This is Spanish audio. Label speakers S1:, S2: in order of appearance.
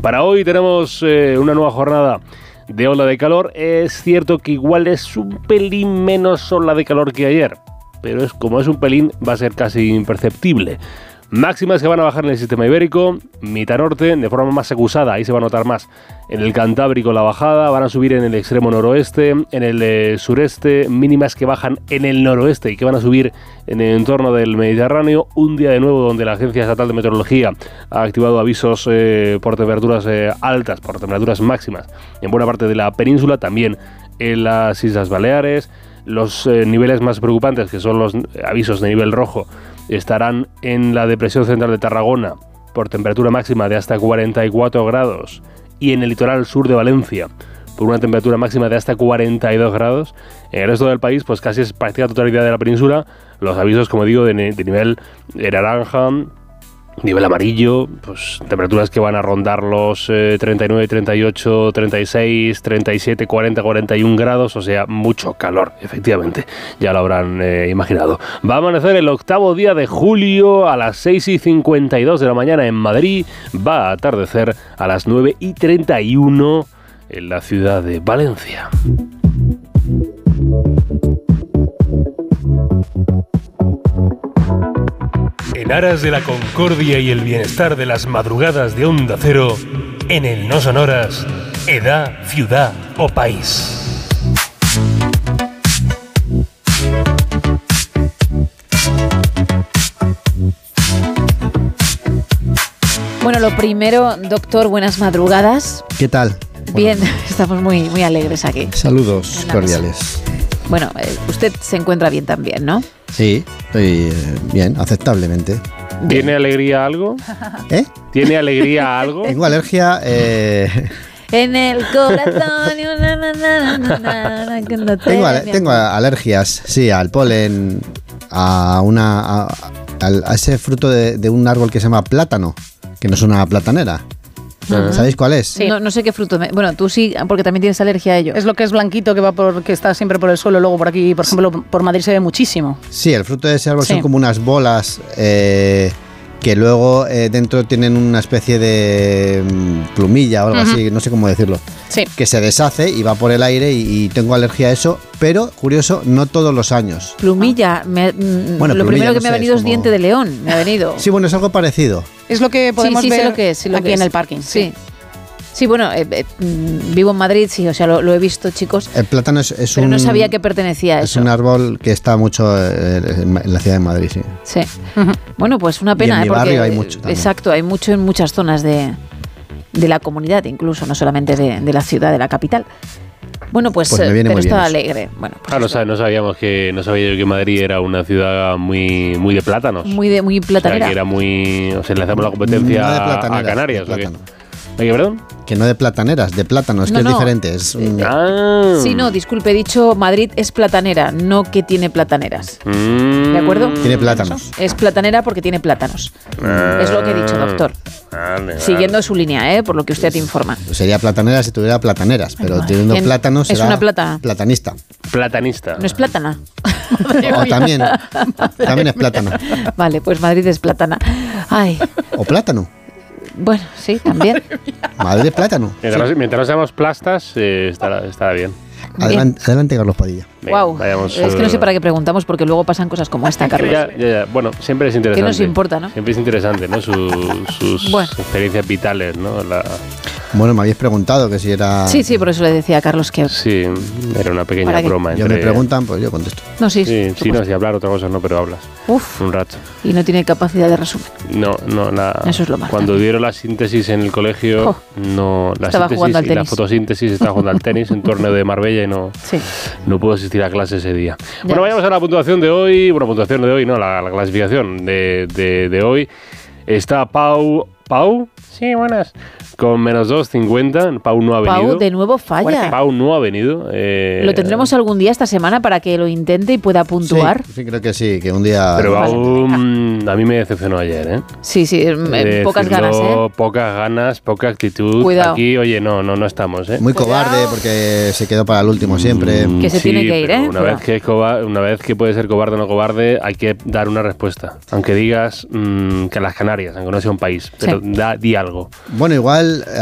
S1: Para hoy tenemos una nueva jornada de ola de calor. Es cierto que igual es un pelín menos ola de calor que ayer, pero como es un pelín, va a ser casi imperceptible. Máximas que van a bajar en el sistema ibérico, mitad norte, de forma más acusada, ahí se va a notar más. En el Cantábrico la bajada, van a subir en el extremo noroeste, en el sureste, mínimas que bajan en el noroeste y que van a subir en el entorno del Mediterráneo. Un día de nuevo donde la Agencia Estatal de Meteorología ha activado avisos por temperaturas altas, por temperaturas máximas en buena parte de la península, también en las Islas Baleares. Los niveles más preocupantes, que son los avisos de nivel rojo, estarán en la depresión central de Tarragona por temperatura máxima de hasta 44 grados y en el litoral sur de Valencia por una temperatura máxima de hasta 42 grados. En el resto del país, pues casi es práctica totalidad de la península, los avisos, como digo, de nivel de naranja, nivel amarillo, pues temperaturas que van a rondar los 39, 38, 36, 37, 40, 41 grados, o sea, mucho calor, efectivamente, ya lo habrán imaginado. Va a amanecer el 8º día de julio a las 6:52 de la mañana en Madrid, va a atardecer a las 9:31 en la ciudad de Valencia. En aras de la concordia y el bienestar de las madrugadas de Onda Cero, en el No Sonoras, edad, ciudad o país.
S2: Bueno, lo primero, doctor, buenas madrugadas.
S3: ¿Qué tal?
S2: Bien, estamos muy alegres aquí.
S3: Saludos cordiales.
S2: Bueno, usted se encuentra bien también, ¿no?
S3: Sí, estoy bien, aceptablemente.
S1: ¿Tiene alegría algo?
S3: ¿Eh?
S1: ¿Tiene alegría algo?
S3: Tengo alergia.
S2: En el corazón.
S3: Tengo alergias, sí, al polen, a ese fruto de un árbol que se llama plátano, que no es una platanera. ¿Sabéis cuál es?
S2: Sí. No sé qué fruto. Bueno, tú sí, porque también tienes alergia a ello.
S4: Es lo que es blanquito, que está siempre por el suelo. Luego por aquí, por ejemplo, por Madrid se ve muchísimo.
S3: Sí, el fruto de ese árbol son como unas bolas que luego dentro tienen una especie de plumilla o algo así, no sé cómo decirlo.
S4: Sí.
S3: Que se deshace y va por el aire y tengo alergia a eso, pero curioso, no todos los años.
S2: Plumilla.
S3: Bueno,
S2: lo
S3: plumilla,
S2: primero que
S3: no
S2: me ha
S3: sé,
S2: venido es
S3: como...
S2: diente de león. Me ha venido.
S3: Sí, bueno, es algo parecido.
S4: Es lo que podemos ver
S2: sé lo que es,
S4: aquí en el parking.
S2: Sí. Sí, bueno, vivo en Madrid, sí, o sea, lo he visto, chicos.
S3: El plátano es
S2: pero
S3: un...
S2: no sabía que pertenecía a eso.
S3: Es un árbol que está mucho en la ciudad de Madrid, sí.
S2: Sí. Bueno, pues una pena.
S3: Y en mi
S2: porque,
S3: barrio hay mucho también.
S2: Exacto, hay mucho en muchas zonas de la comunidad, incluso, no solamente de la ciudad, de la capital. Bueno, pues pero estaba alegre. Bueno, pues
S1: no sabía yo que Madrid era una ciudad muy de plátanos.
S2: Muy platanera.
S1: O sea, que era le hacemos la competencia
S3: no
S1: a Canarias.
S3: de plátano.
S1: ¿Qué, perdón?
S3: Que no de plataneras, de plátanos, que es diferente. Es
S2: Sí, no, disculpe, he dicho Madrid es platanera, no que tiene plataneras. ¿De acuerdo?
S3: Tiene plátanos.
S2: Es platanera porque tiene plátanos. Es lo que he dicho, doctor. Siguiendo su línea, por lo que usted informa.
S3: Sería platanera si tuviera plataneras, pero teniendo plátanos será
S2: es una plata.
S3: Platanista.
S1: Platanista.
S2: No es plátana.
S3: O también es plátano.
S2: Vale, pues Madrid es plátana. Ay.
S3: O plátano.
S2: Bueno, sí, también.
S3: Madre plátano.
S1: Mientras no seamos plastas, estará bien.
S3: Adelante, Carlos Padilla.
S2: Wow. Es que no sé para qué preguntamos, porque luego pasan cosas como esta, Carlos.
S1: Ya. Bueno, siempre es interesante.
S2: ¿Qué nos importa, no?
S1: Siempre es interesante, ¿no? Sus experiencias vitales, ¿no?
S3: Bueno, me habéis preguntado que si era...
S2: Sí, por eso le decía a Carlos que...
S1: Sí, era una pequeña broma.
S3: Me preguntan, pues yo contesto.
S2: No, sí,
S1: no, si hablar otra cosa no, pero hablas.
S2: Uf.
S1: Un rato.
S2: Y no tiene capacidad de resumen.
S1: No.
S2: Eso es lo malo.
S1: Cuando dieron la síntesis en el colegio, la
S2: estaba
S1: síntesis
S2: jugando al
S1: y
S2: tenis.
S1: la fotosíntesis estaba jugando al tenis en torneo de Marbella y no pudo asistir a clase ese día. Bueno, vayamos a la puntuación de hoy. Bueno, puntuación de hoy, no, la clasificación de hoy. Está Pau. ¿Pau? Sí, buenas. Con menos 2,50. Pau no ha venido.
S2: Pau de nuevo falla.
S1: Pau no ha venido.
S2: ¿Lo tendremos algún día esta semana para que lo intente y pueda puntuar?
S3: Sí, creo que sí, que un día...
S1: Pero Pau a mí me decepcionó ayer, ¿eh?
S2: Sí, pocas ganas, ¿eh?
S1: Pocas ganas, poca actitud.
S2: Cuidado.
S1: Aquí, oye, no estamos, ¿eh?
S3: Muy cobarde porque se quedó para el último siempre.
S2: Que se tiene que ir, ¿eh?
S1: Una vez que puede ser cobarde o no cobarde, hay que dar una respuesta. Aunque digas que las Canarias, aunque no sea un país, pero di algo.
S3: Bueno, igual